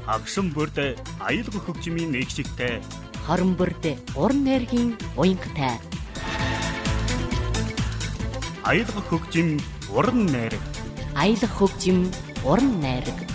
агшин бүрд аюулгүй хөгжмийн нэгжигтэй. Хорон бүрд уран найргийн уянгатай. Аюулгүй хөгжим уран найраг. Аюулгүй хөгжим уран найраг.